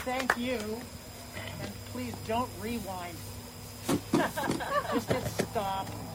Thank you. And please don't rewind. Just hit stop.